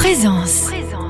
Présence.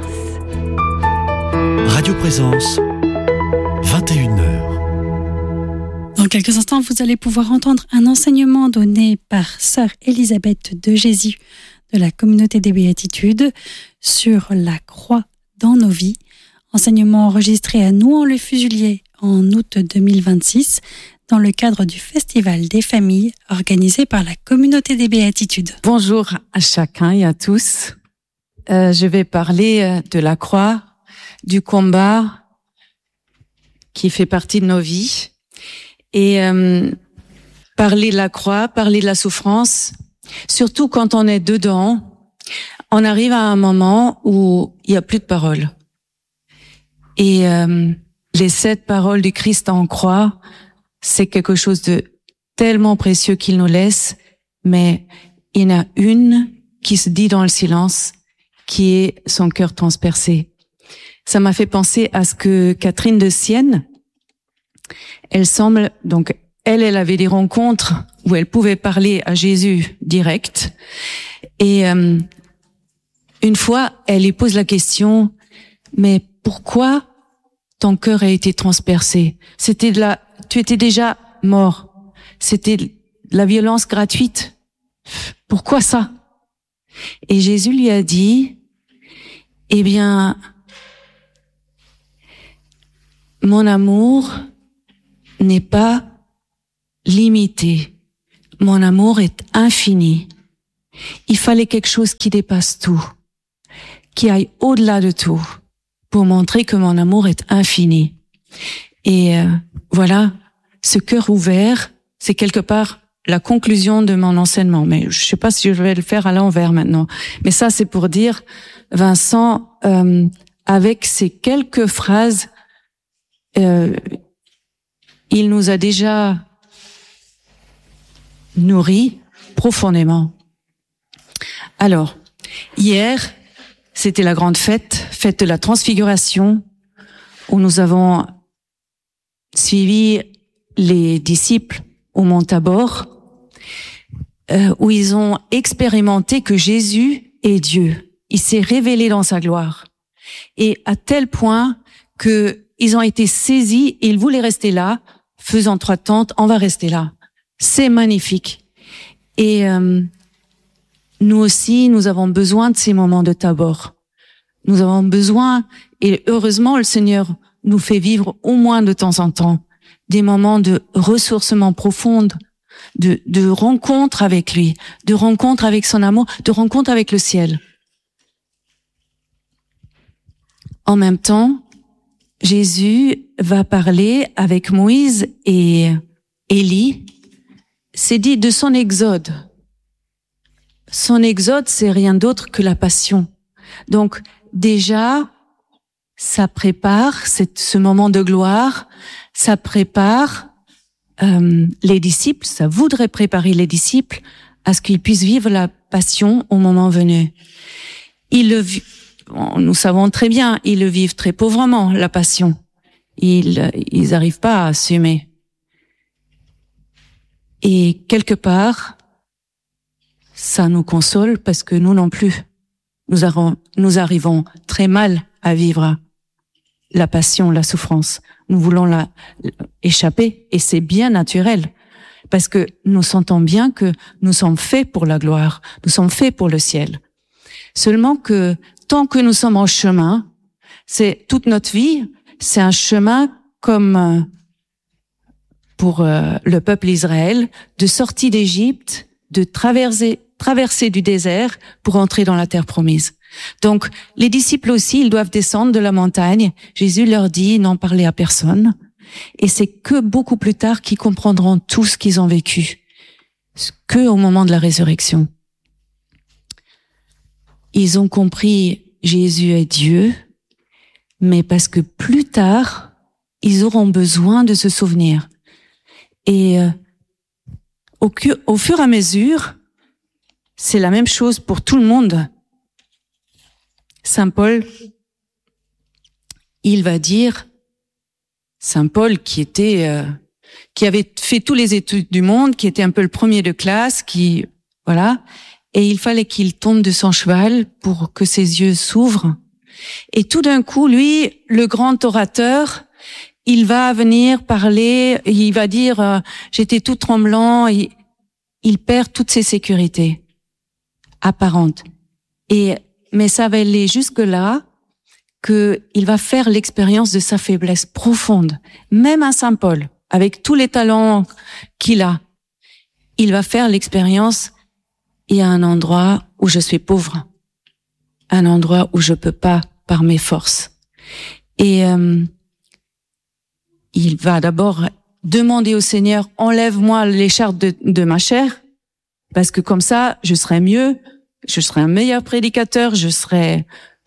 Radio Présence, 21h. Dans quelques instants, vous allez pouvoir entendre un enseignement donné par sœur Élisabeth de Jésus de la communauté des Béatitudes sur la croix dans nos vies. Enseignement enregistré à Nouan-le-Fusilier en août 2026 dans le cadre du Festival des familles organisé par la communauté des Béatitudes. Bonjour à chacun et à tous. Je vais parler de la croix, du combat qui fait partie de nos vies. Et parler de la croix, parler de la souffrance, surtout quand on est dedans, on arrive à un moment où il n'y a plus de paroles. Et les 7 paroles du Christ en croix, c'est quelque chose de tellement précieux qu'il nous laisse, mais il y en a une qui se dit dans le silence, qui est son cœur transpercé. Ça m'a fait penser à ce que Catherine de Sienne, elle avait des rencontres où elle pouvait parler à Jésus direct. Et une fois, elle lui pose la question, mais pourquoi ton cœur a été transpercé? Tu étais déjà mort. C'était de la violence gratuite. Pourquoi ça? Et Jésus lui a dit, eh bien, mon amour n'est pas limité. Mon amour est infini. Il fallait quelque chose qui dépasse tout, qui aille au-delà de tout, pour montrer que mon amour est infini. Et voilà, ce cœur ouvert, c'est quelque part la conclusion de mon enseignement. Mais je sais pas si je vais le faire à l'envers maintenant. Mais ça, c'est pour dire, Vincent, avec ces quelques phrases, il nous a déjà nourris profondément. Alors, hier, c'était la grande fête de la Transfiguration, où nous avons suivi les disciples au mont Tabor, où ils ont expérimenté que Jésus est Dieu. Il s'est révélé dans sa gloire. Et à tel point que ils ont été saisis et ils voulaient rester là, faisant 3 tentes, on va rester là. C'est magnifique. Et nous aussi, nous avons besoin de ces moments de Tabor. Nous avons besoin, et heureusement, le Seigneur nous fait vivre au moins de temps en temps des moments de ressourcement profonde, de rencontre avec lui, de rencontre avec son amour, de rencontre avec le ciel. En même temps, Jésus va parler avec Moïse et Élie. C'est dit de son exode. Son exode, c'est rien d'autre que la passion. Donc, déjà, ça prépare ce moment de gloire, ça prépare les disciples, ça voudrait préparer les disciples à ce qu'ils puissent vivre la passion au moment venu. Nous savons très bien, ils le vivent très pauvrement, la passion. Ils n'arrivent pas à assumer. Et quelque part, ça nous console parce que nous non plus, nous arrivons très mal à vivre la passion, la souffrance. Nous voulons la échapper et c'est bien naturel parce que nous sentons bien que nous sommes faits pour la gloire, nous sommes faits pour le ciel. Seulement que tant que nous sommes en chemin, c'est toute notre vie, c'est un chemin comme pour le peuple Israël, de sortie d'Égypte, de traverser du désert pour entrer dans la terre promise. Donc, les disciples aussi, ils doivent descendre de la montagne. Jésus leur dit, n'en parlez à personne. Et c'est que beaucoup plus tard qu'ils comprendront tout ce qu'ils ont vécu. Que au moment de la résurrection. Ils ont compris Jésus est Dieu, mais parce que plus tard, ils auront besoin de se souvenir. Et au fur et à mesure, c'est la même chose pour tout le monde. Saint Paul, il va dire, Saint Paul qui avait fait tous les études du monde, qui était un peu le premier de classe, voilà, et il fallait qu'il tombe de son cheval pour que ses yeux s'ouvrent. Et tout d'un coup, lui, le grand orateur, il va venir parler, il va dire j'étais tout tremblant, il perd toutes ses sécurités apparentes. Mais ça va aller jusque-là que il va faire l'expérience de sa faiblesse profonde. Même à Saint Paul, avec tous les talents qu'il a, il va faire l'expérience. Il y a un endroit où je suis pauvre, un endroit où je peux pas par mes forces. Et il va d'abord demander au Seigneur, enlève-moi l'écharpe de ma chair, parce que comme ça, je serai mieux, je serai un meilleur prédicateur, je serai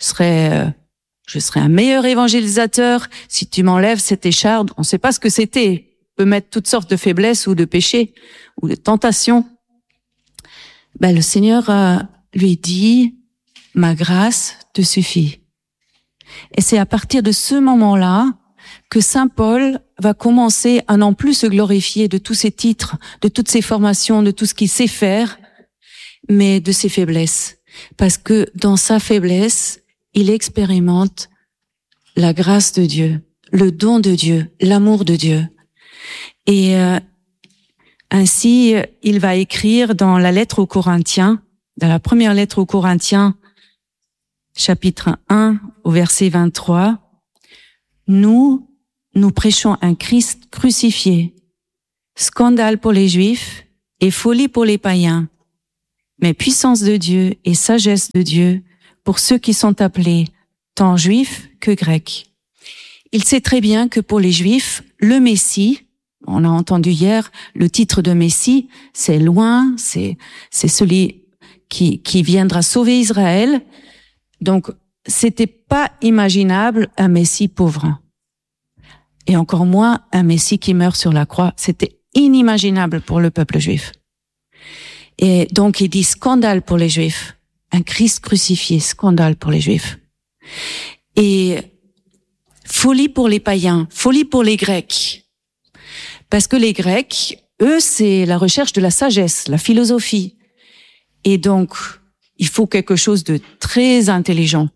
un meilleur évangélisateur. Si tu m'enlèves cette écharpe, on ne sait pas ce que c'était. On peut mettre toutes sortes de faiblesses ou de péchés ou de tentations. Le Seigneur lui dit, ma grâce te suffit. Et c'est à partir de ce moment-là que Saint Paul va commencer à non plus se glorifier de tous ses titres, de toutes ses formations, de tout ce qu'il sait faire, mais de ses faiblesses. Parce que dans sa faiblesse, il expérimente la grâce de Dieu, le don de Dieu, l'amour de Dieu. Et ainsi, il va écrire dans la lettre aux Corinthiens, dans la première lettre aux Corinthiens, chapitre 1, au verset 23, nous prêchons un Christ crucifié, scandale pour les Juifs et folie pour les païens, mais puissance de Dieu et sagesse de Dieu pour ceux qui sont appelés tant Juifs que Grecs. Il sait très bien que pour les Juifs, le Messie, on a entendu hier, le titre de Messie, c'est loin, c'est celui qui viendra sauver Israël. Donc, c'était pas imaginable un Messie pauvre. Et encore moins un Messie qui meurt sur la croix. C'était inimaginable pour le peuple juif. Et donc, il dit scandale pour les Juifs. Un Christ crucifié, scandale pour les Juifs. Et folie pour les païens, folie pour les Grecs. Parce que les Grecs, eux, c'est la recherche de la sagesse, la philosophie. Et donc, il faut quelque chose de très intelligent.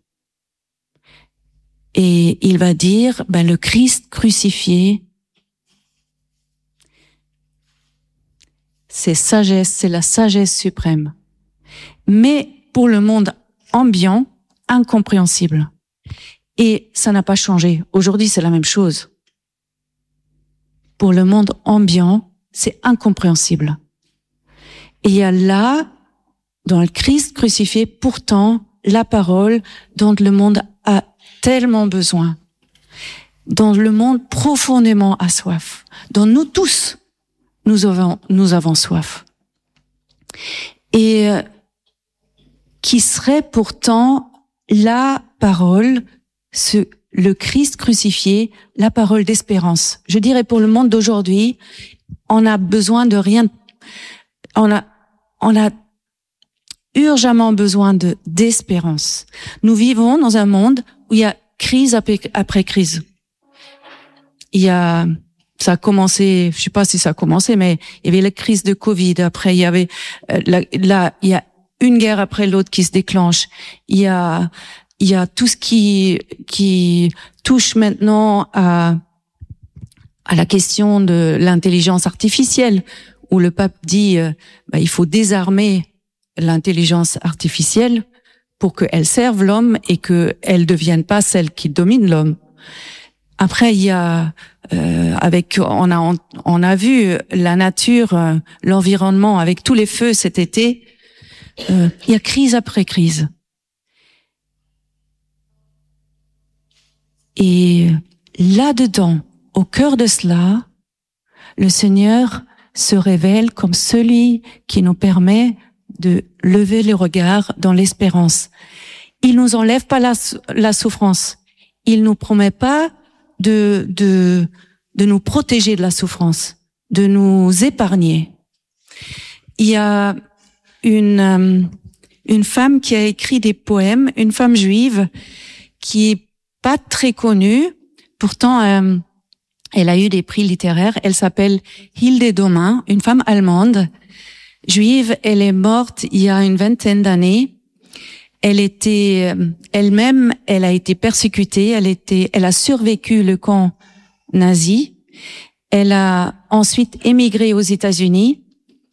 Et il va dire, le Christ crucifié, c'est sagesse, c'est la sagesse suprême. Mais pour le monde ambiant, incompréhensible. Et ça n'a pas changé. Aujourd'hui, c'est la même chose. Pour le monde ambiant, c'est incompréhensible. Et il y a là, dans le Christ crucifié, pourtant, la parole dont le monde a tellement besoin, dont le monde profondément a soif, dont nous tous, nous avons soif. Et qui serait pourtant la parole, le Christ crucifié, la parole d'espérance. Je dirais pour le monde d'aujourd'hui, on a besoin de rien, on a urgemment besoin d'espérance. Nous vivons dans un monde où il y a crise après crise. Ça a commencé, je sais pas si ça a commencé, mais il y avait la crise de Covid. Après, il y avait il y a une guerre après l'autre qui se déclenche. Il y a tout ce qui touche maintenant à la question de l'intelligence artificielle, où le pape dit il faut désarmer l'intelligence artificielle pour qu'elle serve l'homme et qu'elle ne devienne pas celle qui domine l'homme. Après, il y a on a vu la nature, l'environnement avec tous les feux cet été. Il y a crise après crise. Et là-dedans, au cœur de cela, le Seigneur se révèle comme celui qui nous permet de lever le regard dans l'espérance. Il nous enlève pas la souffrance. Il nous promet pas de nous protéger de la souffrance, de nous épargner. Il y a une femme qui a écrit des poèmes, une femme juive qui est pas très connue, pourtant elle a eu des prix littéraires. Elle s'appelle Hilde Domin, une femme allemande juive. Elle est morte il y a une vingtaine d'années. Elle était elle-même, elle a été persécutée. Elle a survécu le camp nazi. Elle a ensuite émigré aux États-Unis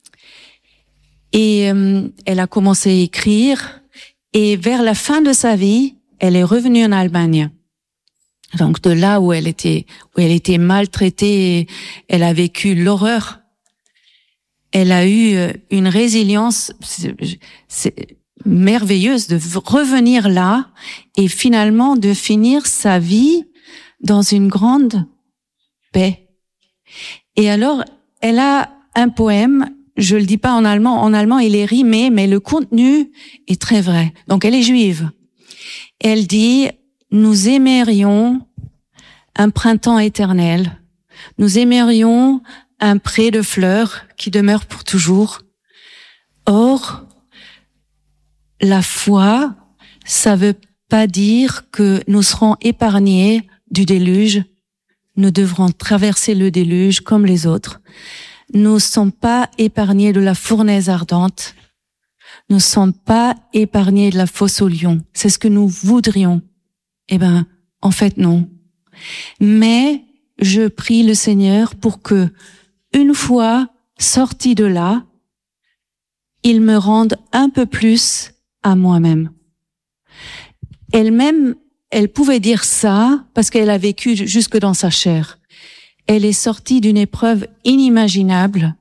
et elle a commencé à écrire. Et vers la fin de sa vie, elle est revenue en Allemagne. Donc de là où elle était maltraitée, elle a vécu l'horreur. Elle a eu une résilience merveilleuse de revenir là et finalement de finir sa vie dans une grande paix. Et alors, elle a un poème, je le dis pas en allemand. En allemand, il est rimé, mais le contenu est très vrai. Donc, elle est juive. Elle dit: nous aimerions un printemps éternel. Nous aimerions un pré de fleurs qui demeure pour toujours. Or, la foi, ça veut pas dire que nous serons épargnés du déluge. Nous devrons traverser le déluge comme les autres. Nous ne sommes pas épargnés de la fournaise ardente. Nous ne sommes pas épargnés de la fosse aux lions. C'est ce que nous voudrions. Eh ben, en fait, non. Mais je prie le Seigneur pour que, une fois sorti de là, il me rende un peu plus à moi-même. Elle-même, elle pouvait dire ça parce qu'elle a vécu jusque dans sa chair. Elle est sortie d'une épreuve inimaginable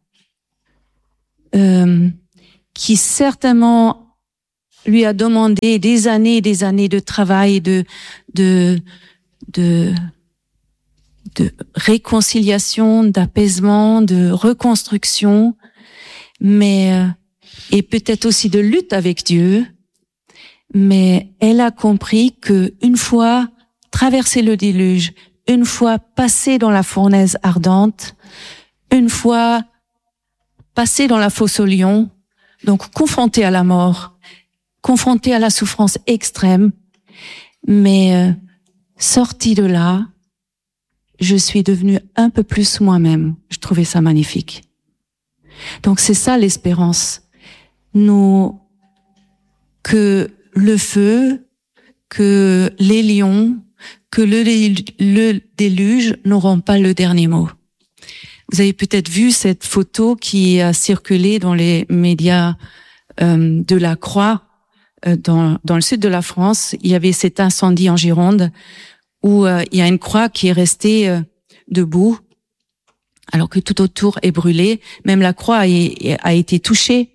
qui certainement lui a demandé des années et des années de travail, de réconciliation, d'apaisement, de reconstruction, mais et peut-être aussi de lutte avec Dieu. Mais elle a compris que une fois traversé le déluge, une fois passé dans la fournaise ardente, une fois passé dans la fosse aux lions, donc confrontée à la mort, confrontée à la souffrance extrême, mais sortie de là, je suis devenue un peu plus moi-même. Je trouvais ça magnifique. Donc c'est ça l'espérance. Que le feu, que les lions, que le déluge n'auront pas le dernier mot. Vous avez peut-être vu cette photo qui a circulé dans les médias de la Croix dans le sud de la France. Il y avait cet incendie en Gironde où il y a une croix qui est restée debout alors que tout autour est brûlé. Même la croix a été touchée.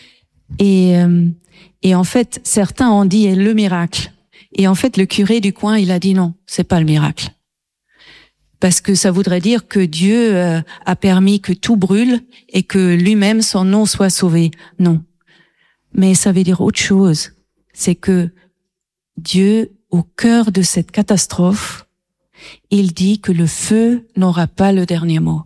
Et en fait, certains ont dit le miracle. Et en fait, le curé du coin, il a dit non, c'est pas le miracle. Parce que ça voudrait dire que Dieu a permis que tout brûle et que lui-même, son nom soit sauvé. Non. Mais ça veut dire autre chose. C'est que Dieu, au cœur de cette catastrophe, il dit que le feu n'aura pas le dernier mot.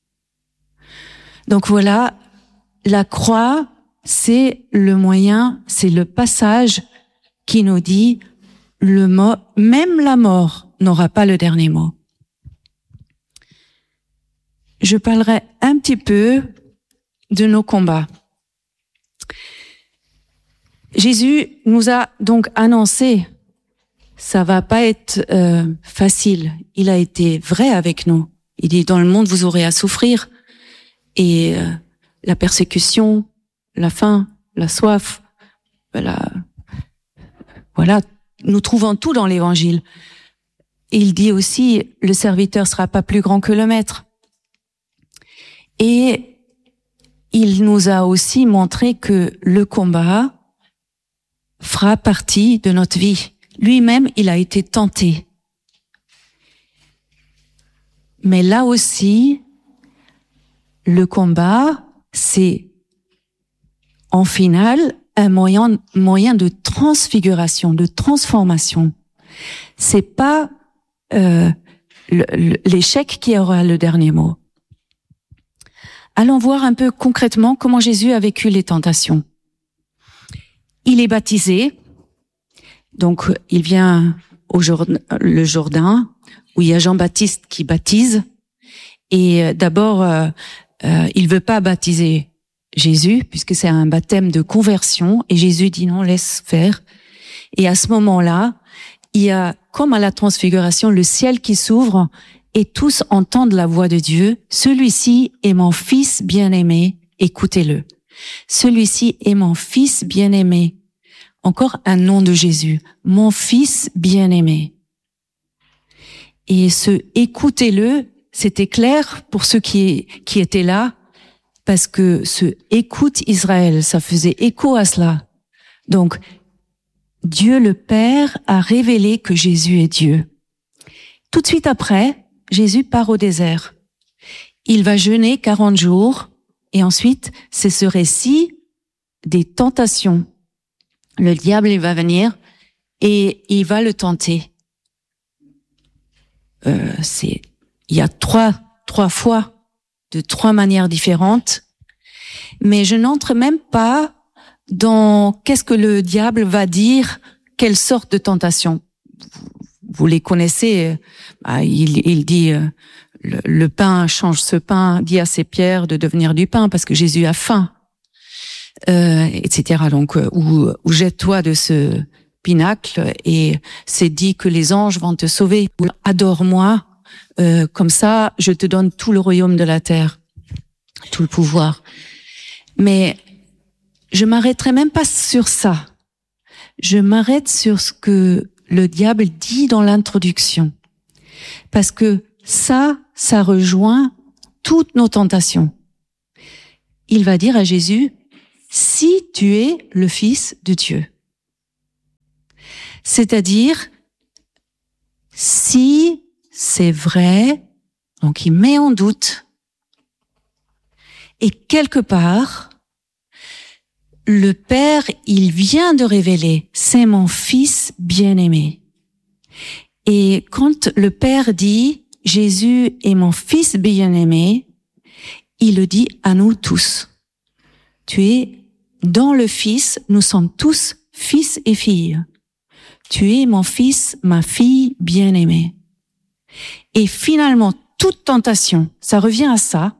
Donc voilà, la croix, c'est le moyen, c'est le passage qui nous dit même la mort n'aura pas le dernier mot. Je parlerai un petit peu de nos combats. Jésus nous a donc annoncé, ça va pas être facile. Il a été vrai avec nous. Il dit, dans le monde, vous aurez à souffrir. Et la persécution, la faim, la soif, voilà, nous trouvons tout dans l'Évangile. Il dit aussi, le serviteur sera pas plus grand que le maître. Et il nous a aussi montré que le combat fera partie de notre vie. Lui-même, il a été tenté. Mais là aussi, le combat, c'est en finale un moyen de transfiguration, de transformation. C'est pas l'échec qui aura le dernier mot. Allons voir un peu concrètement comment Jésus a vécu les tentations. Il est baptisé, donc il vient le Jourdain, où il y a Jean-Baptiste qui baptise, et d'abord, il veut pas baptiser Jésus, puisque c'est un baptême de conversion, et Jésus dit non, laisse faire. Et à ce moment-là, il y a, comme à la transfiguration, le ciel qui s'ouvre et tous entendent la voix de Dieu. Celui-ci est mon fils bien-aimé, écoutez-le. Celui-ci est mon fils bien-aimé. Encore un nom de Jésus. Mon fils bien-aimé. Et ce écoutez-le, c'était clair pour ceux qui étaient là, parce que ce écoute Israël, ça faisait écho à cela. Donc, Dieu le Père a révélé que Jésus est Dieu. Tout de suite après, Jésus part au désert. Il va jeûner 40 jours et ensuite, c'est ce récit des tentations. Le diable, il va venir et il va le tenter. Il y a trois fois de 3 manières différentes, mais je n'entre même pas dans qu'est-ce que le diable va dire, quelle sorte de tentation. Vous les connaissez, il dit le pain change ce pain, dit à ces pierres de devenir du pain parce que Jésus a faim, etc. Donc ou jette-toi de ce pinacle et c'est dit que les anges vont te sauver. Adore-moi, comme ça je te donne tout le royaume de la terre, tout le pouvoir. Mais je m'arrêterai même pas sur ça. Je m'arrête sur ce que le diable dit dans l'introduction. Parce que ça rejoint toutes nos tentations. Il va dire à Jésus, si tu es le Fils de Dieu. C'est-à-dire, si c'est vrai, donc il met en doute, et quelque part, le Père, il vient de révéler, c'est mon Fils bien-aimé. Et quand le Père dit, Jésus est mon Fils bien-aimé, il le dit à nous tous. Tu es dans le Fils, nous sommes tous fils et filles. Tu es mon fils, ma fille bien-aimée. Et finalement, toute tentation, ça revient à ça,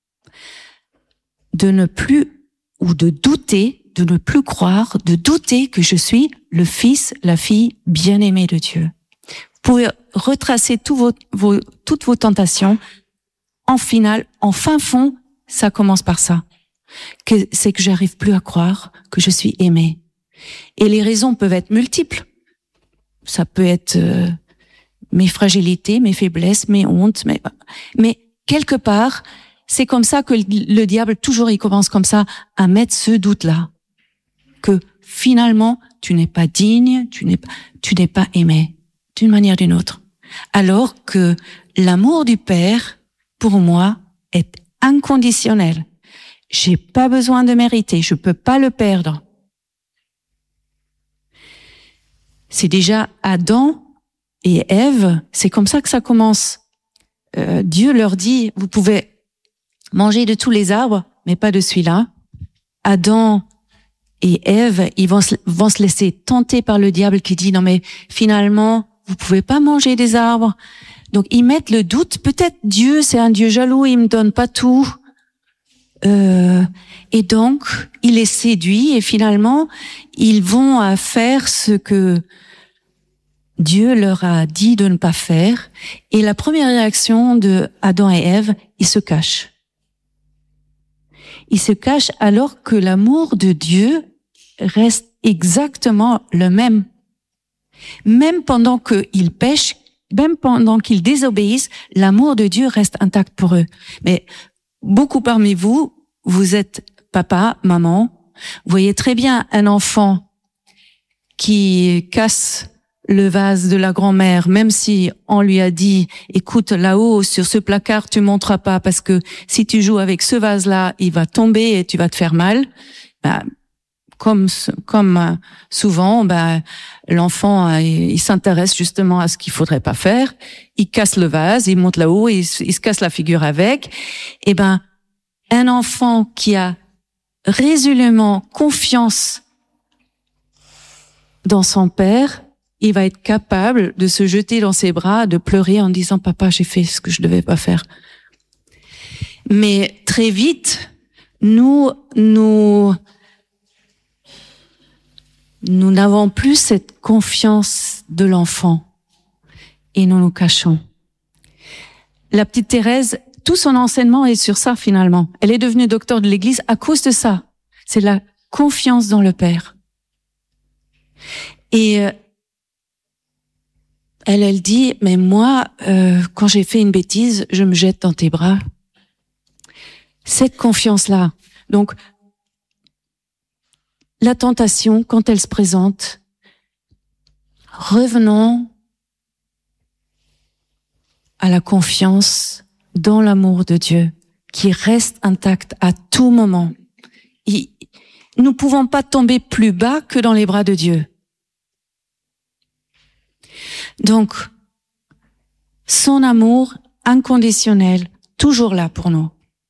de ne plus, ou de douter, de ne plus croire, de douter que je suis le fils, la fille bien-aimée de Dieu. Vous pouvez retracer toutes vos tentations. En finale, en fin fond, ça commence par ça. C'est que j'arrive plus à croire que je suis aimée. Et les raisons peuvent être multiples. Ça peut être mes fragilités, mes faiblesses, mes hontes, mais quelque part, c'est comme ça que le diable, toujours, il commence comme ça à mettre ce doute-là. Que finalement, tu n'es pas digne, tu n'es pas aimé, d'une manière ou d'une autre. Alors que l'amour du Père, pour moi, est inconditionnel. J'ai pas besoin de mériter, je peux pas le perdre. C'est déjà Adam et Ève, c'est comme ça que ça commence. Dieu leur dit, vous pouvez manger de tous les arbres, mais pas de celui-là. Adam et Ève, ils vont se laisser tenter par le diable qui dit, non mais finalement, vous pouvez pas manger des arbres. Donc ils mettent le doute, peut-être Dieu, c'est un Dieu jaloux, il me donne pas tout. Et donc, il les séduit et finalement, ils vont faire ce que Dieu leur a dit de ne pas faire. Et la première réaction de Adam et Ève, ils se cachent. Ils se cachent alors que l'amour de Dieu reste exactement le même. Même pendant qu'ils pêchent, même pendant qu'ils désobéissent, l'amour de Dieu reste intact pour eux. Mais beaucoup parmi vous, vous êtes papa, maman. Vous voyez très bien un enfant qui casse le vase de la grand-mère, même si on lui a dit, écoute, là-haut, sur ce placard, tu monteras pas parce que si tu joues avec ce vase-là, il va tomber et tu vas te faire mal. Comme souvent, l'enfant, il s'intéresse justement à ce qu'il faudrait pas faire. Il casse le vase, il monte là-haut, il se casse la figure avec. Un enfant qui a résolument confiance dans son père, il va être capable de se jeter dans ses bras, de pleurer en disant « Papa, j'ai fait ce que je devais pas faire ». Mais très vite, nous n'avons plus cette confiance de l'enfant et nous nous cachons. La petite Thérèse, tout son enseignement est sur ça finalement. Elle est devenue docteur de l'Église à cause de ça. C'est la confiance dans le Père. Et elle dit, mais moi, quand j'ai fait une bêtise, je me jette dans tes bras. Cette confiance-là. Donc, la tentation, quand elle se présente, revenons à la confiance dans l'amour de Dieu, qui reste intact à tout moment. Nous ne pouvons pas tomber plus bas que dans les bras de Dieu. Donc, son amour inconditionnel, toujours là pour nous.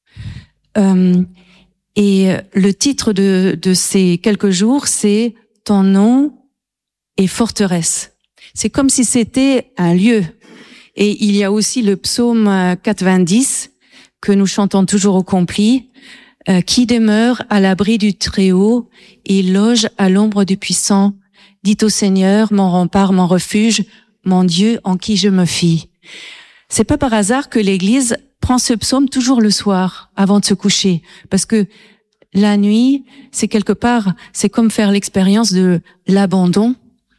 Et le titre de ces quelques jours, c'est « Ton nom est forteresse ». C'est comme si c'était un lieu. Et il y a aussi le psaume 90 que nous chantons toujours au complet, qui demeure à l'abri du Très-Haut et loge à l'ombre du Puissant. Dit au Seigneur, mon rempart, mon refuge, mon Dieu en qui je me fie. C'est pas par hasard que l'Église prend ce psaume toujours le soir, avant de se coucher, parce que la nuit, c'est quelque part, c'est comme faire l'expérience de l'abandon.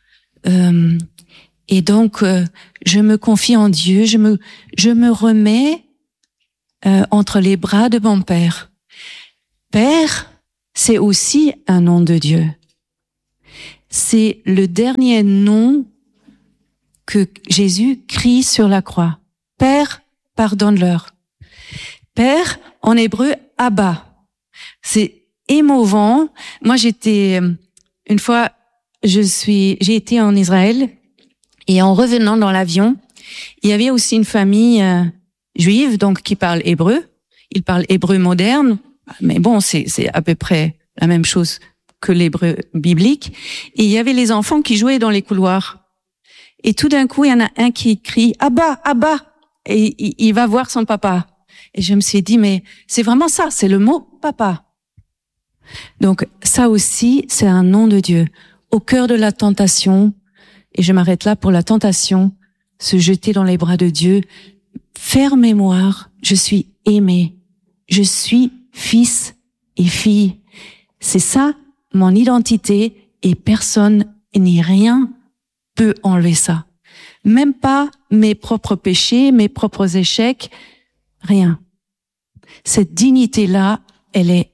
Et donc, je me confie en Dieu, je me remets entre les bras de mon Père. Père, c'est aussi un nom de Dieu. C'est le dernier nom que Jésus crie sur la croix. Père, pardonne-leur. Père, en hébreu, Abba. C'est émouvant. Moi, une fois, j'ai été en Israël et en revenant dans l'avion, il y avait aussi une famille juive, donc qui parle hébreu. Ils parlent hébreu moderne, mais bon, c'est à peu près la même chose que l'hébreu biblique. Et il y avait les enfants qui jouaient dans les couloirs. Et tout d'un coup, il y en a un qui crie « Abba, Abba !» et il va voir son papa. Et je me suis dit, mais c'est vraiment ça, c'est le mot « papa ». Donc ça aussi, c'est un nom de Dieu. Au cœur de la tentation, et je m'arrête là pour la tentation, se jeter dans les bras de Dieu, faire mémoire, je suis aimé, je suis fils et fille. C'est ça, mon identité, et personne ni rien peut enlever ça. Même pas mes propres péchés, mes propres échecs, rien. Cette dignité-là, elle est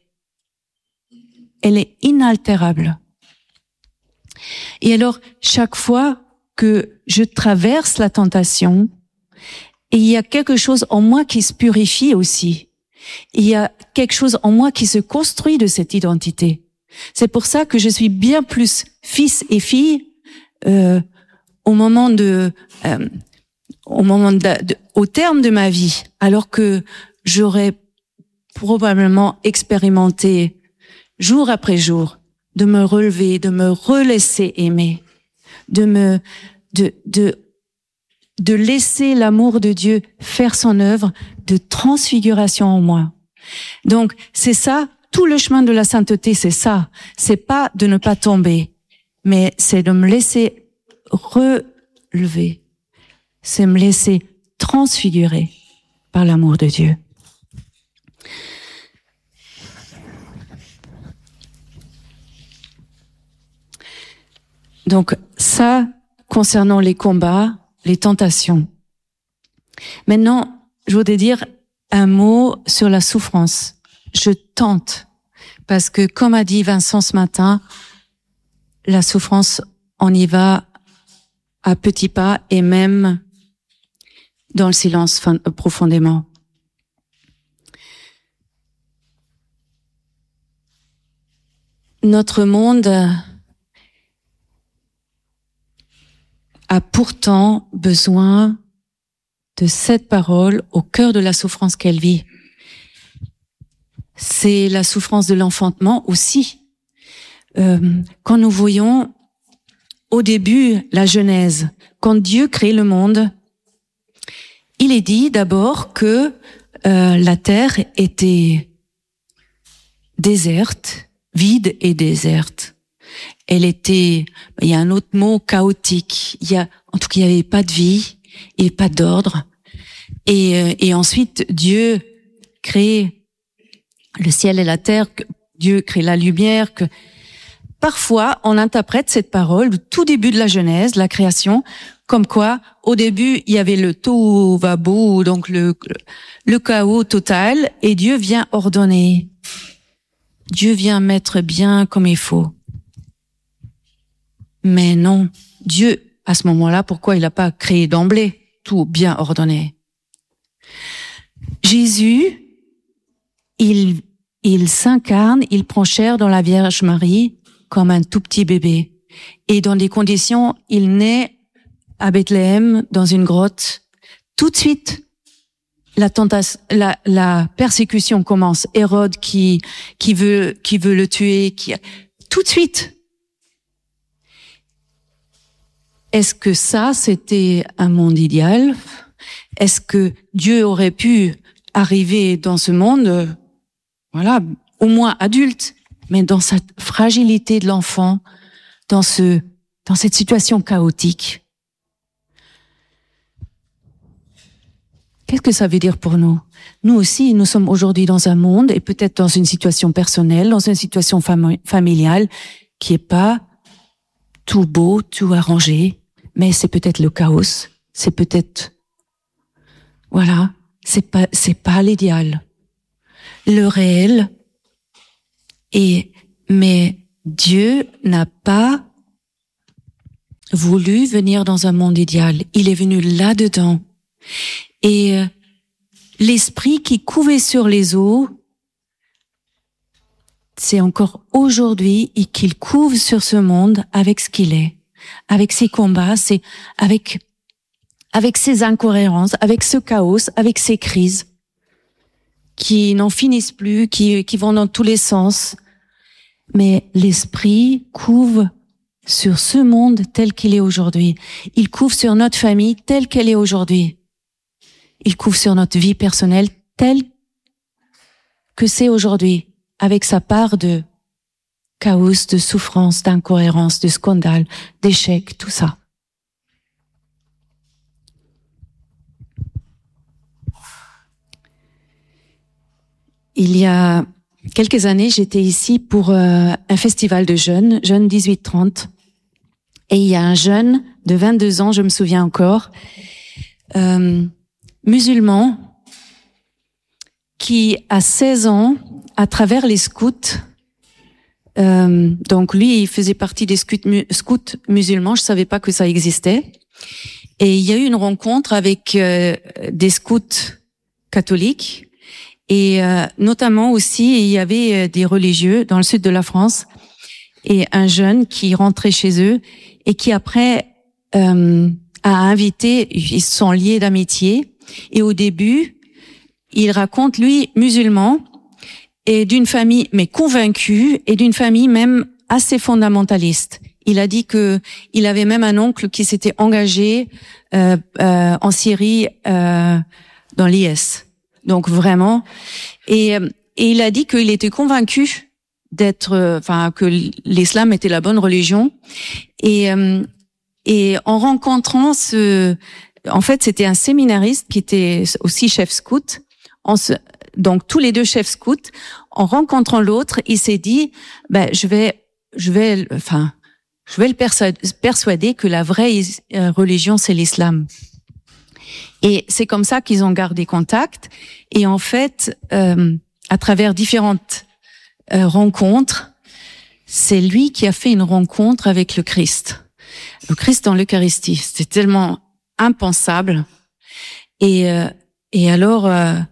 inaltérable. Et alors, chaque fois que je traverse la tentation, et il y a quelque chose en moi qui se purifie aussi. Il y a quelque chose en moi qui se construit de cette identité. C'est pour ça que je suis bien plus fils et fille au terme de ma vie, alors que j'aurais probablement expérimenté jour après jour de me relever, de me relaisser aimer, de laisser l'amour de Dieu faire son œuvre de transfiguration en moi. Donc, c'est ça, tout le chemin de la sainteté, c'est ça. C'est pas de ne pas tomber, mais c'est de me laisser relever. C'est me laisser transfigurer par l'amour de Dieu. Donc, ça, concernant les combats, les tentations. Maintenant, je voudrais dire un mot sur la souffrance. Je tente, parce que comme a dit Vincent ce matin, la souffrance, on y va à petits pas et même dans le silence profondément. Notre monde a pourtant besoin de cette parole au cœur de la souffrance qu'elle vit. C'est la souffrance de l'enfantement aussi. Quand nous voyons au début la Genèse, quand Dieu crée le monde, il est dit d'abord que la terre était déserte, vide et déserte. Elle était, il y a un autre mot, chaotique. En tout cas, il n'y avait pas de vie et pas d'ordre. Et ensuite, Dieu crée le ciel et la terre, Dieu crée la lumière. Parfois, on interprète cette parole, le tout début de la Genèse, la création, comme quoi, au début, il y avait le tohu vabohu, donc le chaos total, et Dieu vient ordonner. Dieu vient mettre bien comme il faut. Mais non, Dieu, à ce moment-là, pourquoi il n'a pas créé d'emblée tout bien ordonné? Jésus, il s'incarne, il prend chair dans la Vierge Marie comme un tout petit bébé. Et dans des conditions, il naît à Bethléem, dans une grotte. Tout de suite, la persécution commence. Hérode qui veut le tuer, tout de suite. Est-ce que ça, c'était un monde idéal? Est-ce que Dieu aurait pu arriver dans ce monde, voilà, au moins adulte, mais dans cette fragilité de l'enfant, dans cette situation chaotique? Qu'est-ce que ça veut dire pour nous? Nous aussi, nous sommes aujourd'hui dans un monde, et peut-être dans une situation personnelle, dans une situation familiale, qui est pas tout beau, tout arrangé, mais c'est peut-être le chaos, c'est peut-être, voilà, c'est pas l'idéal. Le réel, mais Dieu n'a pas voulu venir dans un monde idéal. Il est venu là-dedans. Et l'esprit qui couvait sur les eaux, c'est encore aujourd'hui qu'il couve sur ce monde avec ce qu'il est, avec ses combats, c'est avec ses incohérences, avec ce chaos, avec ces crises qui n'en finissent plus, qui vont dans tous les sens. Mais l'esprit couvre sur ce monde tel qu'il est aujourd'hui. Il couvre sur notre famille telle qu'elle est aujourd'hui. Il couvre sur notre vie personnelle telle que c'est aujourd'hui, avec sa part de chaos, de souffrance, d'incohérence, de scandale, d'échec, tout ça. Il y a quelques années, j'étais ici pour un festival de jeunes 18-30. Et il y a un jeune de 22 ans, je me souviens encore, musulman, qui à 16 ans, à travers les scouts, donc lui, il faisait partie des scouts musulmans, je savais pas que ça existait. Et il y a eu une rencontre avec des scouts catholiques. Et notamment aussi, il y avait des religieux dans le sud de la France et un jeune qui rentrait chez eux et qui après a invité, ils se sont liés d'amitié. Et au début, il raconte, lui, musulman, et d'une famille, mais convaincue, et d'une famille même assez fondamentaliste. Il a dit que il avait même un oncle qui s'était engagé en Syrie dans l'IS. Donc vraiment, et il a dit qu'il était convaincu que l'islam était la bonne religion. Et en rencontrant en fait, c'était un séminariste qui était aussi chef scout. Donc tous les deux chefs scouts, en rencontrant l'autre, il s'est dit, je vais le persuader que la vraie religion c'est l'islam. Et c'est comme ça qu'ils ont gardé contact. Et en fait, à travers différentes rencontres, c'est lui qui a fait une rencontre avec le Christ. Le Christ dans l'Eucharistie. C'était tellement impensable. Et alors,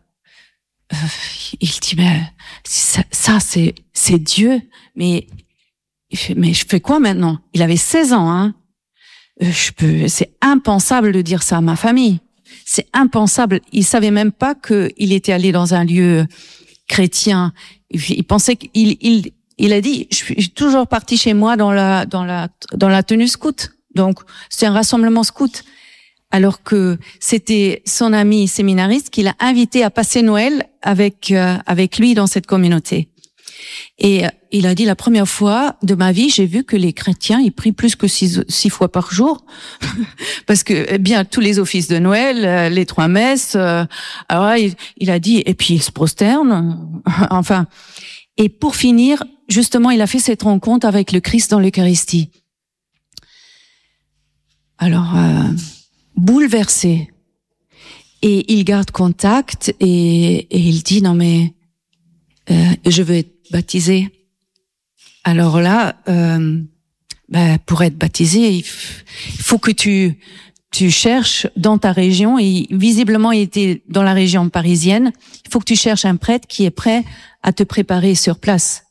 il dit, ça c'est Dieu. Mais je fais quoi maintenant? Il avait 16 ans, hein. C'est impensable de dire ça à ma famille. C'est impensable. Il savait même pas qu'il était allé dans un lieu chrétien. Il pensait il a dit, je suis toujours parti chez moi dans la tenue scout. Donc, c'est un rassemblement scout. Alors que c'était son ami séminariste qui l'a invité à passer Noël avec lui dans cette communauté. Et il a dit, la première fois de ma vie, j'ai vu que les chrétiens, ils prient plus que six fois par jour. Parce que, eh bien, tous les offices de Noël, les 3 messes, alors il a dit, et puis ils se prosternent. Enfin. Et pour finir, justement, il a fait cette rencontre avec le Christ dans l'Eucharistie. Alors, bouleversé. Et il garde contact et il dit, non mais, je veux être baptisé. Alors là, pour être baptisé, il faut que tu cherches dans ta région, et visiblement il était dans la région parisienne, il faut que tu cherches un prêtre qui est prêt à te préparer sur place.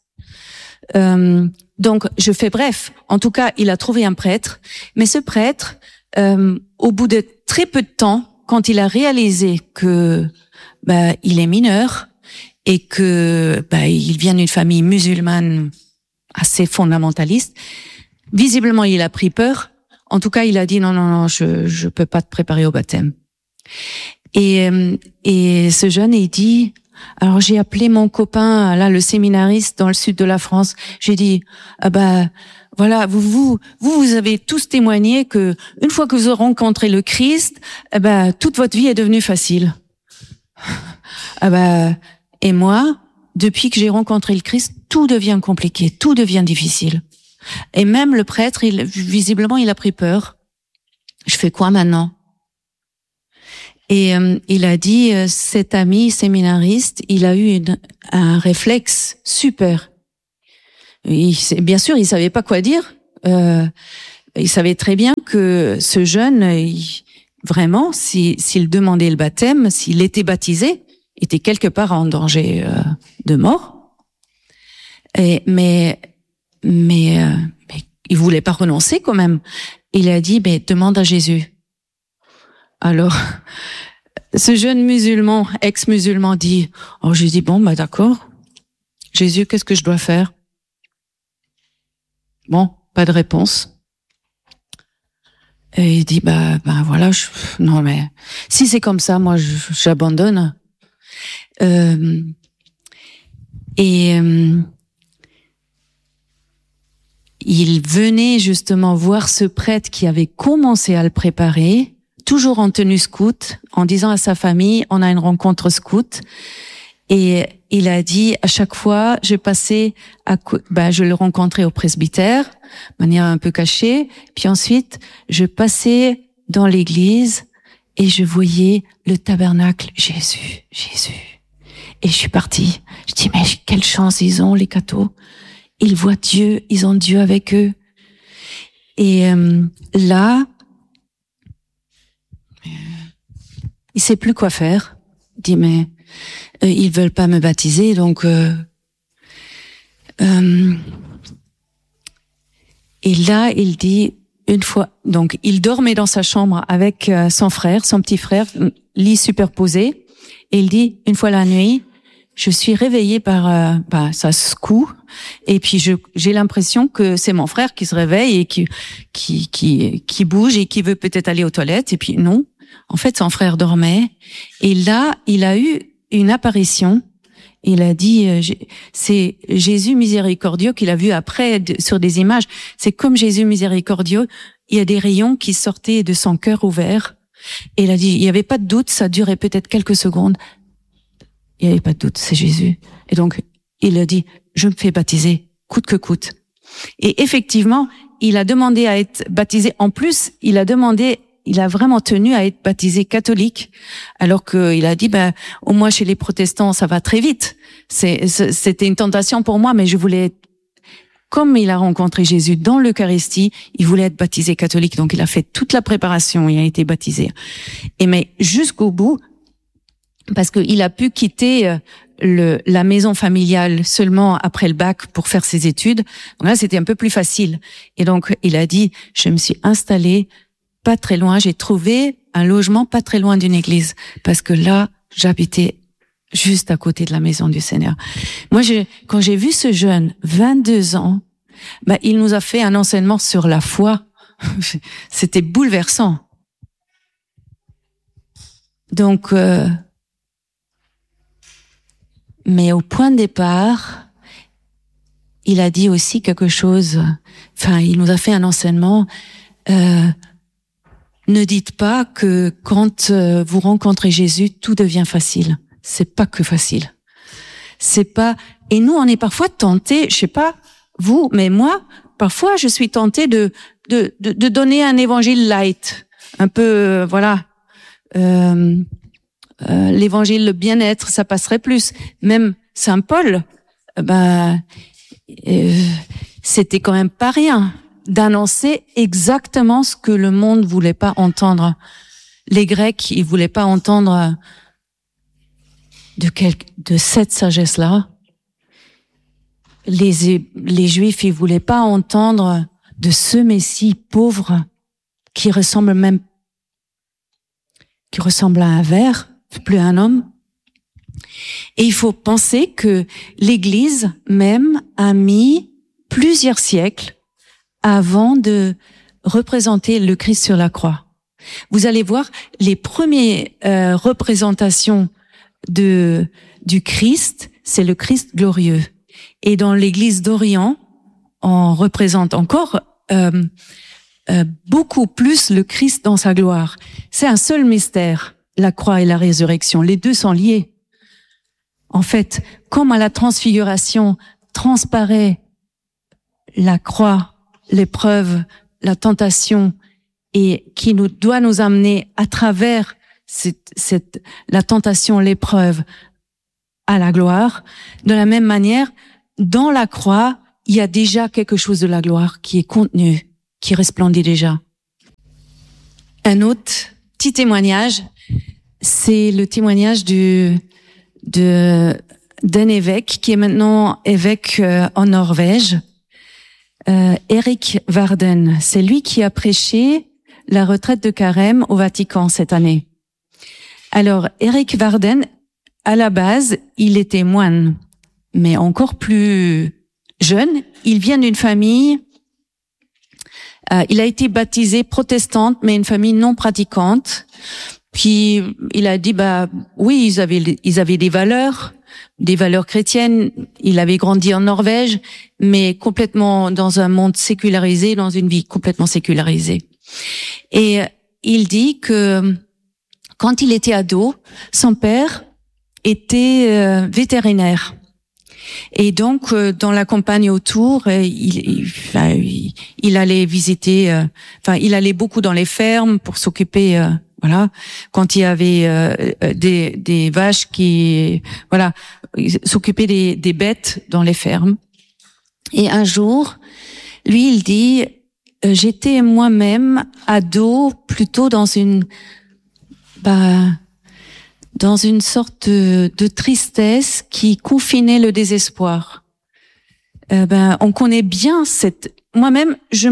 Donc je fais bref, en tout cas il a trouvé un prêtre, mais ce prêtre, au bout de très peu de temps, quand il a réalisé que il est mineur et que il vient d'une famille musulmane assez fondamentaliste, visiblement il a pris peur. En tout cas, il a dit non, je peux pas te préparer au baptême. Et ce jeune, il dit, alors j'ai appelé mon copain, là, le séminariste dans le sud de la France. J'ai dit, voilà, vous avez tous témoigné que une fois que vous aurez rencontré le Christ, toute votre vie est devenue facile. Et moi, depuis que j'ai rencontré le Christ, tout devient compliqué, tout devient difficile. Et même le prêtre, visiblement, il a pris peur. Je fais quoi maintenant? Et il a dit, cet ami séminariste, il a eu un réflexe super. Bien sûr, il savait pas quoi dire. Il savait très bien que ce jeune, vraiment, s'il demandait le baptême, s'il était baptisé, était quelque part en danger de mort. Mais il voulait pas renoncer quand même. Il a dit, demande à Jésus. Alors, ce jeune musulman, ex-musulman dit, j'ai dit, d'accord. Jésus, qu'est-ce que je dois faire? Bon, pas de réponse. Et il dit, voilà, non mais, si c'est comme ça, moi, j'abandonne. Il venait justement voir ce prêtre qui avait commencé à le préparer, toujours en tenue scout, en disant à sa famille, on a une rencontre scout. Et il a dit, à chaque fois, je le rencontrais au presbytère, de manière un peu cachée. Puis ensuite, je passais dans l'église et je voyais le tabernacle, Jésus. Et je suis partie. Je dis, mais quelle chance ils ont, les cathos. Ils voient Dieu, ils ont Dieu avec eux. Et là, il sait plus quoi faire. Il dit, mais ils veulent pas me baptiser, donc... Et là, il dit, une fois... Donc, il dormait dans sa chambre avec son petit frère, lit superposé. Et il dit, une fois la nuit, je suis réveillée par ça secoue, et puis j'ai l'impression que c'est mon frère qui se réveille et qui bouge et qui veut peut-être aller aux toilettes, et puis non, en fait son frère dormait. Et là il a eu une apparition. Il a dit, c'est Jésus miséricordieux qu'il a vu après sur des images. C'est comme Jésus miséricordieux, il y a des rayons qui sortaient de son cœur ouvert. Et il a dit, il n'y avait pas de doute, ça durait peut-être quelques secondes. Il n'y avait pas de doute, c'est Jésus. Et donc, il a dit, je me fais baptiser, coûte que coûte. Et effectivement, il a demandé à être baptisé. En plus, il a vraiment tenu à être baptisé catholique, alors qu'il a dit, au moins chez les protestants, ça va très vite. C'était une tentation pour moi, mais je voulais être, comme il a rencontré Jésus dans l'Eucharistie, il voulait être baptisé catholique. Donc, il a fait toute la préparation, il a été baptisé. Mais jusqu'au bout, parce qu'il a pu quitter la maison familiale seulement après le bac pour faire ses études. Donc là, c'était un peu plus facile. Et donc, il a dit, je me suis installé pas très loin, j'ai trouvé un logement pas très loin d'une église, parce que là, j'habitais juste à côté de la maison du Seigneur. Moi, quand j'ai vu ce jeune, 22 ans, il nous a fait un enseignement sur la foi. C'était bouleversant. Donc, mais au point de départ, il a dit aussi quelque chose, il nous a fait un enseignement, ne dites pas que quand vous rencontrez Jésus, tout devient facile. C'est pas que facile. C'est pas, et nous, on est parfois tentés, je sais pas, vous, mais moi, parfois, je suis tentée de donner un évangile light. Un peu, l'évangile, le bien-être, ça passerait plus. Même Saint Paul, c'était quand même pas rien d'annoncer exactement ce que le monde voulait pas entendre. Les Grecs, ils voulaient pas entendre de cette sagesse-là. Les Juifs, ils voulaient pas entendre de ce Messie pauvre qui ressemble à un ver, plus à un homme. Et il faut penser que l'Église même a mis plusieurs siècles avant de représenter le Christ sur la croix. Vous allez voir les premières représentations du Christ, c'est le Christ glorieux. Et dans l'Église d'Orient, on représente encore beaucoup plus le Christ dans sa gloire. C'est un seul mystère, la croix et la résurrection. Les deux sont liés. En fait, comme à la transfiguration transparaît la croix, l'épreuve, la tentation, et qui doit nous amener à travers la tentation, l'épreuve, à la gloire. De la même manière, dans la croix, il y a déjà quelque chose de la gloire qui est contenu, qui resplendit déjà. Un autre petit témoignage, c'est le témoignage d'un évêque qui est maintenant évêque en Norvège, Erik Varden. C'est lui qui a prêché la retraite de carême au Vatican cette année. Alors, Erik Varden, à la base, il était moine, mais encore plus jeune. Il vient d'une famille, il a été baptisé protestante, mais une famille non pratiquante. Puis, il a dit, oui, ils avaient des valeurs chrétiennes. Il avait grandi en Norvège, mais complètement dans un monde sécularisé, dans une vie complètement sécularisée. Et il dit que quand il était ado, son père était vétérinaire. Et donc, dans la campagne autour, il allait visiter, il allait beaucoup dans les fermes pour s'occuper, quand il y avait des vaches s'occuper des bêtes dans les fermes. Et un jour, lui, il dit, j'étais moi-même ado, plutôt dans une sorte de tristesse qui confinait le désespoir. On connaît bien moi-même, je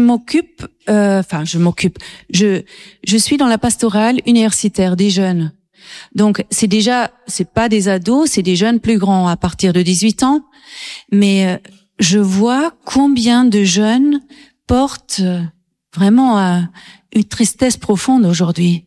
suis dans la pastorale universitaire des jeunes. Donc, c'est pas des ados, c'est des jeunes plus grands à partir de 18 ans. Mais je vois combien de jeunes portent vraiment une tristesse profonde aujourd'hui.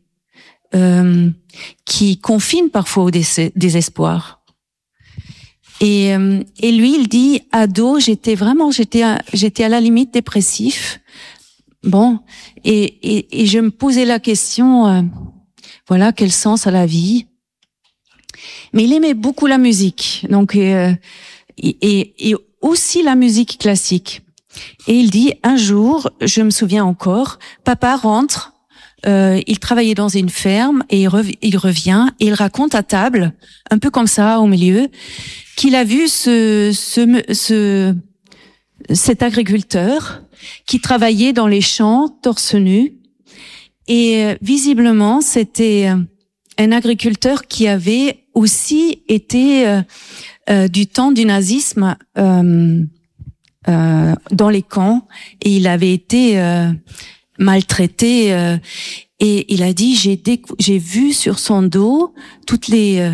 Qui confine parfois au désespoir. Et lui, il dit, ado, j'étais à la limite dépressif. Bon, et je me posais la question, quel sens à la vie. Mais il aimait beaucoup la musique, donc et aussi la musique classique. Et il dit, un jour, je me souviens encore, papa rentre. Il travaillait dans une ferme et il revient et il raconte à table, un peu comme ça au milieu, qu'il a vu cet agriculteur qui travaillait dans les champs torse nu et visiblement c'était un agriculteur qui avait aussi été du temps du nazisme dans les camps et il avait été maltraité et il a dit j'ai vu sur son dos toutes les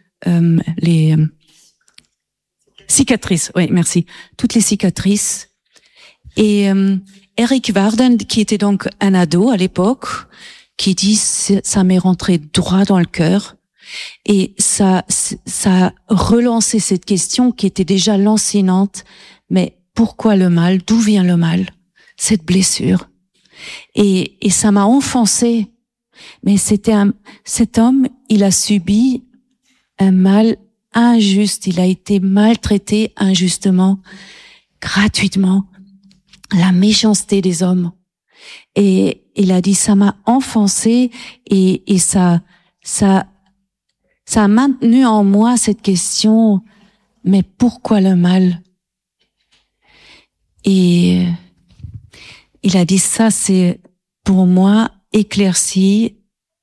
cicatrices. Oui, merci. Toutes les cicatrices. Et Erik Varden, qui était donc un ado à l'époque, qui dit ça m'est rentré droit dans le cœur et ça a relancé cette question qui était déjà lancinante, mais pourquoi le mal? D'où vient le mal? Cette blessure. Et ça m'a enfoncé. Mais cet homme, il a subi un mal injuste. Il a été maltraité injustement, gratuitement. La méchanceté des hommes. Et il a dit, ça m'a enfoncé et ça a maintenu en moi cette question, mais pourquoi le mal? Et il a dit, ça c'est pour moi éclairci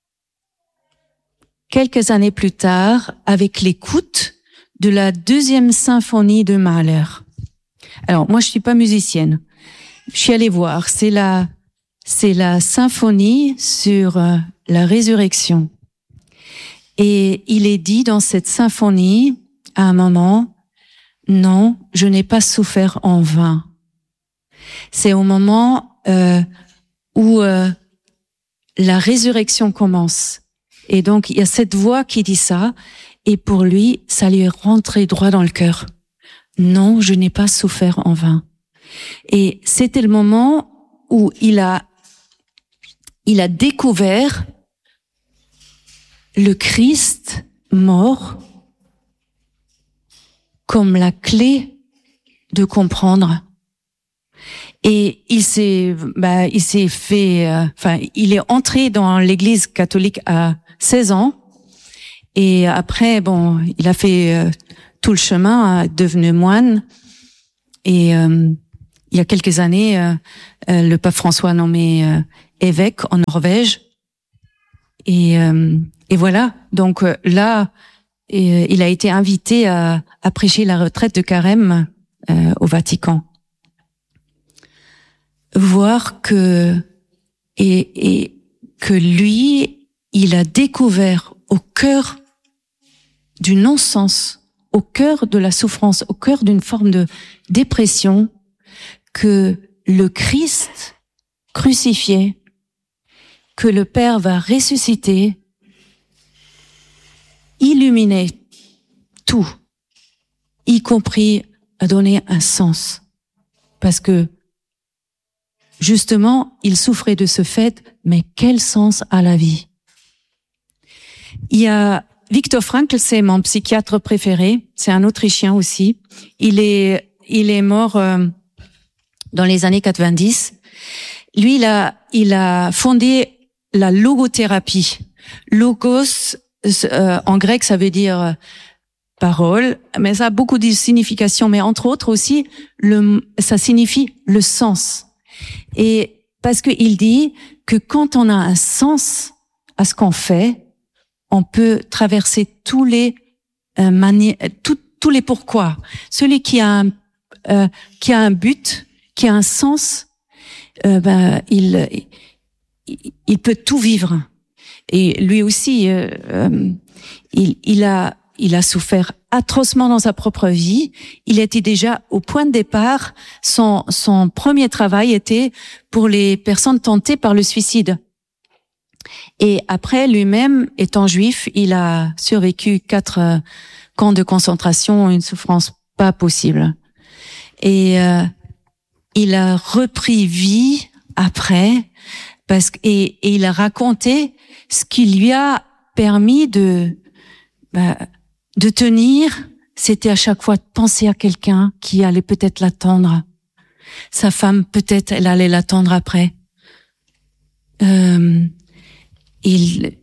quelques années plus tard avec l'écoute de la 2e symphonie de Mahler. Alors moi je suis pas musicienne. Je suis allée voir, c'est la symphonie sur la résurrection. Et il est dit dans cette symphonie, à un moment, non, je n'ai pas souffert en vain. C'est au moment où la résurrection commence. Et donc, il y a cette voix qui dit ça, et pour lui, ça lui est rentré droit dans le cœur. Non, je n'ai pas souffert en vain. Et c'était le moment où il a découvert le Christ mort comme la clé de comprendre. Et il est entré dans l'Église catholique à 16 ans. Et après, il a fait tout le chemin, devenu moine. Et il y a quelques années, le pape François a nommé évêque en Norvège. Et voilà. Donc là, il a été invité à prêcher la retraite de Carême au Vatican. Voir que lui, il a découvert au cœur du non-sens, au cœur de la souffrance, au cœur d'une forme de dépression, que le Christ crucifié, que le Père va ressusciter, illuminait tout, y compris à donner un sens. Parce que, justement, il souffrait de ce fait, mais quel sens a la vie? Il y a Viktor Frankl, c'est mon psychiatre préféré, c'est un Autrichien aussi. Il est mort dans les années 90. Lui, il a fondé la logothérapie. Logos, en grec, ça veut dire parole, mais ça a beaucoup de significations, mais entre autres aussi, ça signifie le sens. Et parce qu'il dit que quand on a un sens à ce qu'on fait, on peut traverser tous les pourquoi. Celui qui a un but, qui a un sens, il peut tout vivre. Et lui aussi, il a souffert atrocement dans sa propre vie. Il était déjà au point de départ. Son premier travail était pour les personnes tentées par le suicide. Et après, lui-même, étant juif, il a survécu 4 camps de concentration, une souffrance pas possible. Et il a repris vie après, et il a raconté ce qui lui a permis de tenir. C'était à chaque fois de penser à quelqu'un qui allait peut-être l'attendre. Sa femme, peut-être, elle allait l'attendre après. Il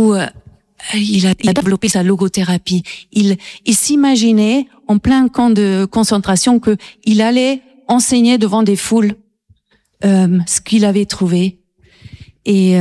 a développé sa logothérapie. Il s'imaginait en plein camp de concentration que il allait enseigner devant des foules ce qu'il avait trouvé. Et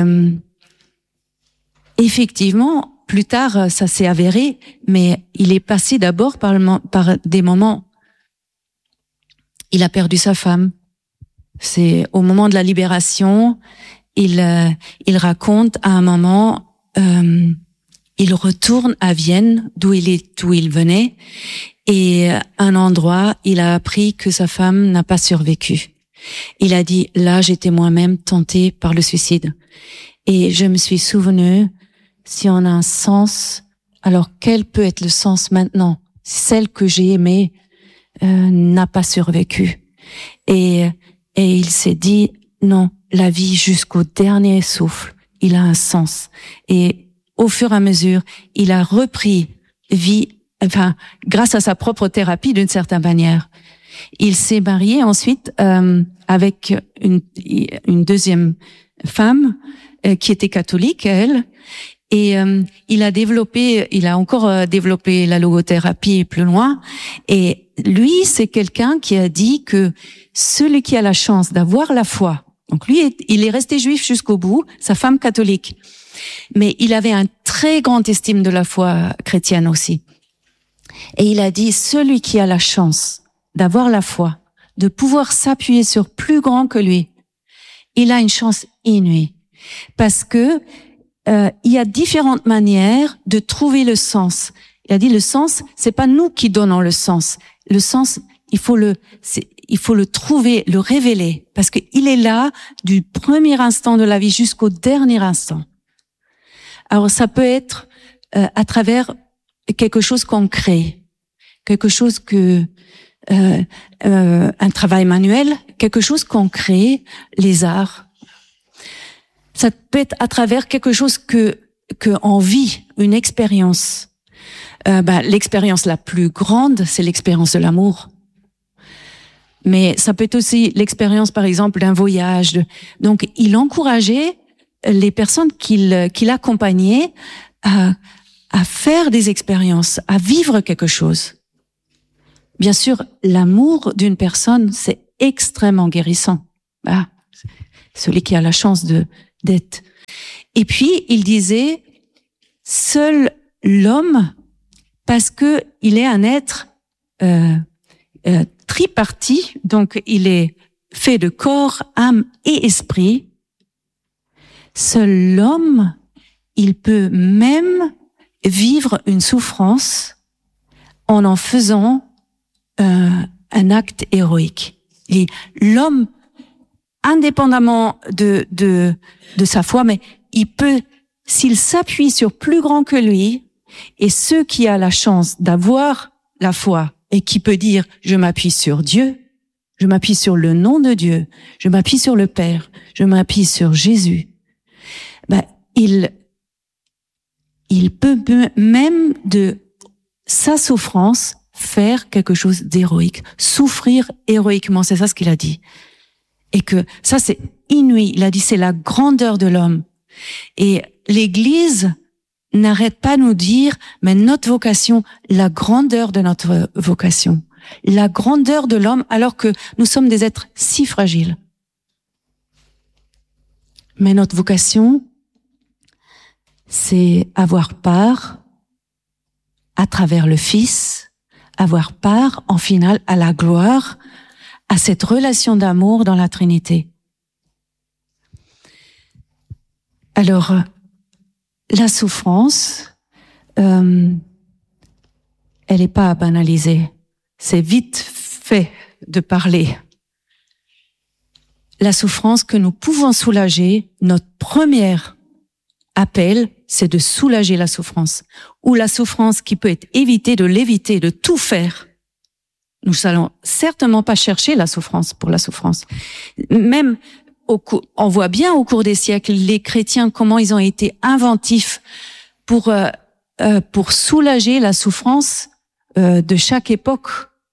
effectivement, plus tard, ça s'est avéré, mais il est passé d'abord par des moments. Il a perdu sa femme. C'est au moment de la libération. Il raconte à un moment, il retourne à Vienne, d'où il venait, et à un endroit, il a appris que sa femme n'a pas survécu. Il a dit, là, j'étais moi-même tenté par le suicide. Et je me suis souvenu, si on a un sens, alors quel peut être le sens maintenant? Celle que j'ai aimée n'a pas survécu. Et il s'est dit, non, la vie jusqu'au dernier souffle, il a un sens. Et au fur et à mesure, il a repris vie, enfin, grâce à sa propre thérapie d'une certaine manière. Il s'est marié ensuite avec une deuxième femme qui était catholique, elle. Et il a encore développé la logothérapie plus loin. Et lui, c'est quelqu'un qui a dit que celui qui a la chance d'avoir la foi, donc lui, il est resté juif jusqu'au bout, sa femme catholique, mais il avait un très grand estime de la foi chrétienne aussi. Et il a dit, celui qui a la chance d'avoir la foi, de pouvoir s'appuyer sur plus grand que lui, il a une chance inouïe, parce que il y a différentes manières de trouver le sens. Il a dit le sens, c'est pas nous qui donnons le sens. Le sens, il faut le trouver, le révéler, parce que il est là du premier instant de la vie jusqu'au dernier instant. Alors ça peut être à travers quelque chose qu'on crée, quelque chose un travail manuel, quelque chose qu'on crée, les arts. Ça peut être à travers quelque chose que on vit, une expérience. L'expérience la plus grande, c'est l'expérience de l'amour. Mais ça peut être aussi l'expérience, par exemple, d'un voyage. Donc, il encourageait les personnes qu'il accompagnait à faire des expériences, à vivre quelque chose. Bien sûr, l'amour d'une personne, c'est extrêmement guérissant. Celui qui a la chance d'être. Et puis, il disait, seul l'homme, parce que il est un être tripartite, donc il est fait de corps, âme et esprit. Seul l'homme, il peut même vivre une souffrance en faisant un acte héroïque. Et l'homme, indépendamment de sa foi, mais il peut, s'il s'appuie sur plus grand que lui, et ceux qui a la chance d'avoir la foi et qui peut dire je m'appuie sur Dieu, je m'appuie sur le nom de Dieu, je m'appuie sur le Père, je m'appuie sur Jésus, il peut même de sa souffrance faire quelque chose d'héroïque, souffrir héroïquement, c'est ça ce qu'il a dit. Et que ça c'est inouï, il a dit c'est la grandeur de l'homme. Et l'Église n'arrête pas de nous dire, mais notre vocation, la grandeur de notre vocation, la grandeur de l'homme, alors que nous sommes des êtres si fragiles. Mais notre vocation, c'est avoir part, à travers le Fils, avoir part, en finale, à la gloire, à cette relation d'amour dans la Trinité. Alors, la souffrance, elle n'est pas à banaliser. C'est vite fait de parler. La souffrance que nous pouvons soulager, notre premier appel, c'est de soulager la souffrance. Ou la souffrance qui peut être évitée, de l'éviter, de tout faire. Nous n'allons certainement pas chercher la souffrance pour la souffrance. Même on voit bien au cours des siècles les chrétiens comment ils ont été inventifs pour soulager la souffrance de chaque époque.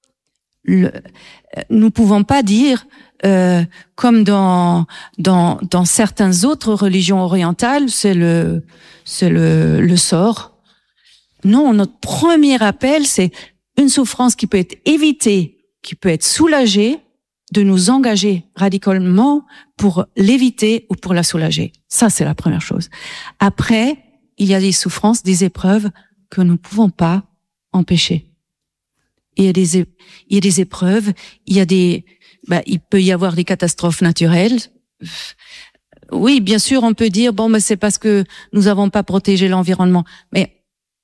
Nous pouvons pas dire comme dans certaines autres religions orientales, c'est le sort. Non, notre premier appel, c'est une souffrance qui peut être évitée, qui peut être soulagée, de nous engager radicalement pour l'éviter ou pour la soulager. Ça, c'est la première chose. Après, il y a des souffrances, des épreuves que nous ne pouvons pas empêcher. Il y a des épreuves, il peut y avoir des catastrophes naturelles. Oui, bien sûr, on peut dire, c'est parce que nous n'avons pas protégé l'environnement. Mais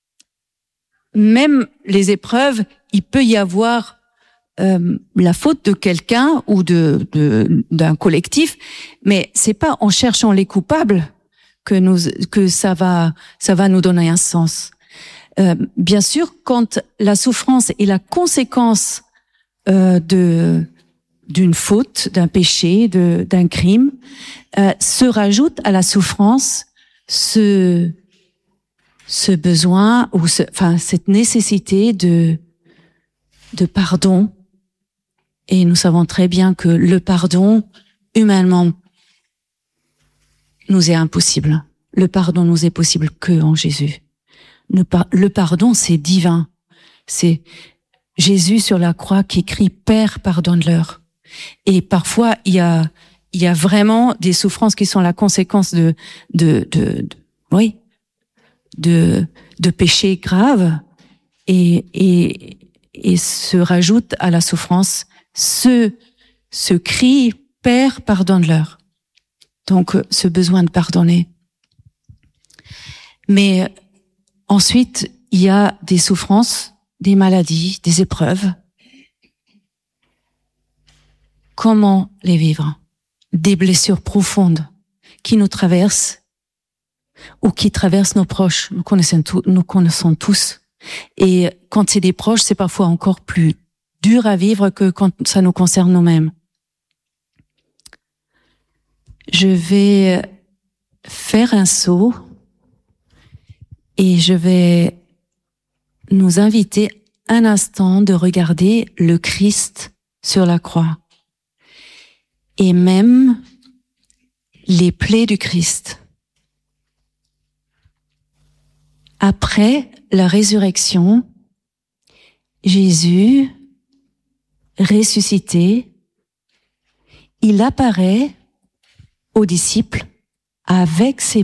même les épreuves, il peut y avoir la faute de quelqu'un ou d'un collectif, mais c'est pas en cherchant les coupables que ça va nous donner un sens. Bien sûr, quand la souffrance est la conséquence de d'une faute, d'un péché, d'un crime, se rajoute à la souffrance ce besoin ou cette nécessité de pardon. Et nous savons très bien que le pardon, humainement, nous est impossible. Le pardon nous est possible que en Jésus. Le pardon, c'est divin. C'est Jésus sur la croix qui crie « Père, pardonne-leur ». Et parfois, il y a vraiment des souffrances qui sont la conséquence de péchés graves et se rajoute à la souffrance ce cri « Père, pardonne-leur ». Donc, ce besoin de pardonner. Mais ensuite, il y a des souffrances, des maladies, des épreuves. Comment les vivre? Des blessures profondes qui nous traversent ou qui traversent nos proches. Nous connaissons tous. Et quand c'est des proches, c'est parfois encore plus dur à vivre que quand ça nous concerne nous-mêmes. Je vais faire un saut et je vais nous inviter un instant de regarder le Christ sur la croix et même les plaies du Christ. Après la résurrection, Jésus, ressuscité, il apparaît aux disciples avec ses